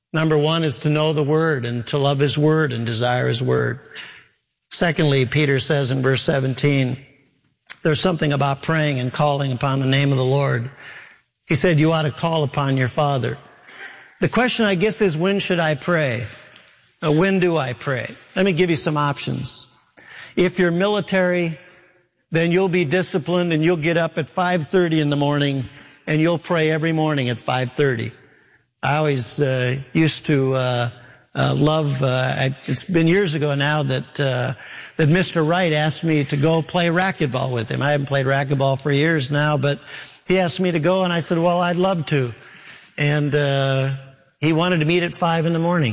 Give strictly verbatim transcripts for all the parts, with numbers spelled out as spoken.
Number one is to know the Word and to love His Word and desire His Word. Secondly, Peter says in verse seventeen, there's something about praying and calling upon the name of the Lord. He said, you ought to call upon your Father. The question, I guess, is when should I pray? Now, when do I pray? Let me give you some options. If you're military, then you'll be disciplined and you'll get up at five thirty in the morning and you'll pray every morning at five thirty. I always uh, used to uh, uh, love, uh, I, it's been years ago now that uh, that Mister Wright asked me to go play racquetball with him. I haven't played racquetball for years now, but he asked me to go and I said, well, I'd love to. And uh, he wanted to meet at five in the morning.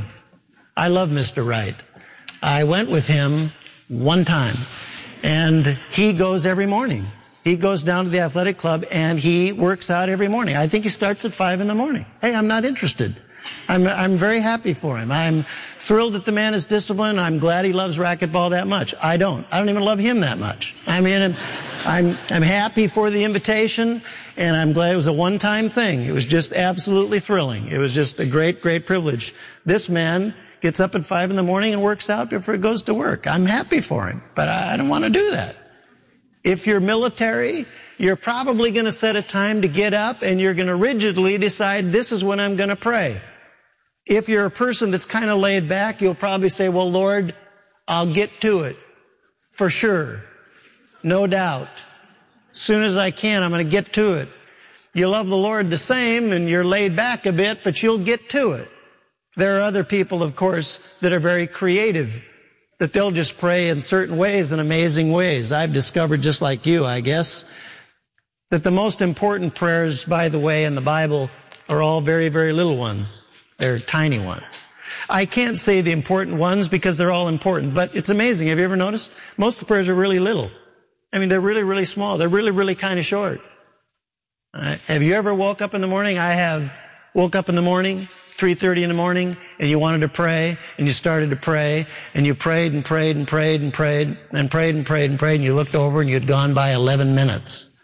I love Mister Wright. I went with him one time, and he goes every morning. He goes down to the athletic club, and he works out every morning. I think he starts at five in the morning. Hey, I'm not interested. I'm, I'm very happy for him. I'm thrilled that the man is disciplined. I'm glad he loves racquetball that much. I don't. I don't even love him that much. I mean, I'm, I'm, I'm happy for the invitation, and I'm glad it was a one-time thing. It was just absolutely thrilling. It was just a great, great privilege. This man gets up at five in the morning and works out before he goes to work. I'm happy for him, but I don't want to do that. If you're military, you're probably going to set a time to get up and you're going to rigidly decide this is when I'm going to pray. If you're a person that's kind of laid back, you'll probably say, well, Lord, I'll get to it for sure. No doubt. As soon as I can, I'm going to get to it. You love the Lord the same and you're laid back a bit, but you'll get to it. There are other people, of course, that are very creative, that they'll just pray in certain ways, in amazing ways. I've discovered, just like you, I guess, that the most important prayers, by the way, in the Bible are all very, very little ones. They're tiny ones. I can't say the important ones because they're all important, but it's amazing. Have you ever noticed? Most of the prayers are really little. I mean, they're really, really small. They're really, really kind of short. All right. Have you ever woke up in the morning? I have woke up in the morning, three thirty in the morning, and you wanted to pray, and you started to pray, and you prayed and prayed and prayed and prayed and prayed and prayed and prayed, and you looked over and you'd gone by eleven minutes.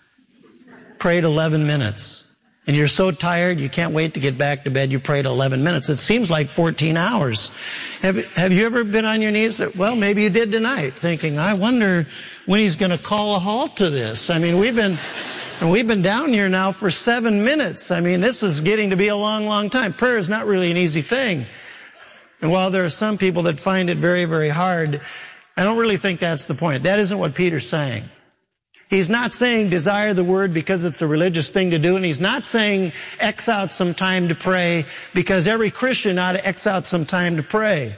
Prayed eleven minutes. And you're so tired, you can't wait to get back to bed. You prayed eleven minutes. It seems like fourteen hours. Have, have you ever been on your knees? Well, maybe you did tonight, thinking, I wonder when he's going to call a halt to this. I mean, we've been, we've been down here now for seven minutes. I mean, this is getting to be a long, long time. Prayer is not really an easy thing. And while there are some people that find it very, very hard, I don't really think that's the point. That isn't what Peter's saying. He's not saying desire the Word because it's a religious thing to do, and he's not saying X out some time to pray because every Christian ought to X out some time to pray.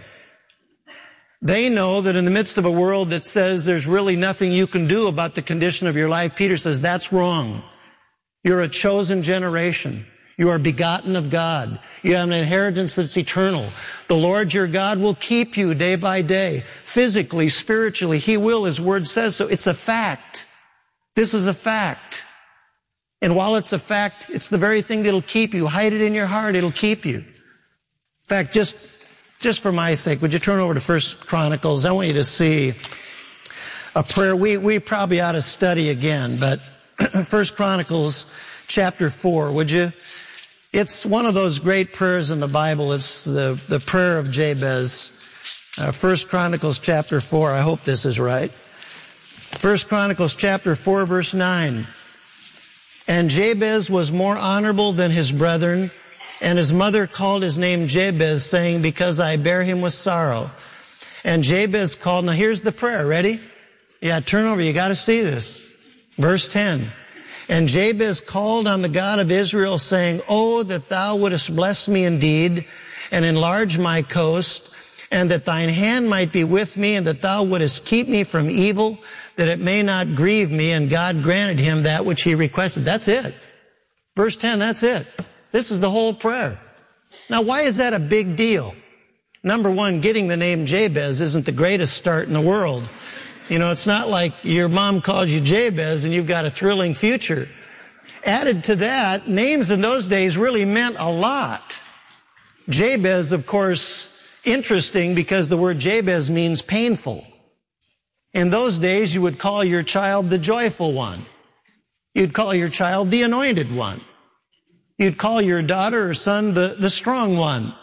They know that in the midst of a world that says there's really nothing you can do about the condition of your life, Peter says that's wrong. You're a chosen generation. You are begotten of God. You have an inheritance that's eternal. The Lord your God will keep you day by day, physically, spiritually. He will, His Word says so. It's a fact. This is a fact. And while it's a fact, it's the very thing that'll keep you. Hide it in your heart, it'll keep you. In fact, just, just for my sake, would you turn over to First Chronicles? I want you to see a prayer we, we probably ought to study again, but First Chronicles chapter four, would you? It's one of those great prayers in the Bible. It's the, the prayer of Jabez. Uh, First Chronicles chapter four, I hope this is right. First Chronicles chapter four, verse nine. And Jabez was more honorable than his brethren, and his mother called his name Jabez, saying, because I bear him with sorrow. And Jabez called, now here's the prayer, ready? Yeah, turn over, you gotta see this. Verse ten. And Jabez called on the God of Israel, saying, oh, that thou wouldest bless me indeed, and enlarge my coast, and that thine hand might be with me, and that thou wouldest keep me from evil, that it may not grieve me. And God granted him that which he requested. That's it. Verse ten, that's it. This is the whole prayer. Now, why is that a big deal? Number one, getting the name Jabez isn't the greatest start in the world. You know, it's not like your mom calls you Jabez and you've got a thrilling future. Added to that, names in those days really meant a lot. Jabez, of course, interesting because the word Jabez means painful. In those days, you would call your child the joyful one. You'd call your child the anointed one. You'd call your daughter or son the, the strong one.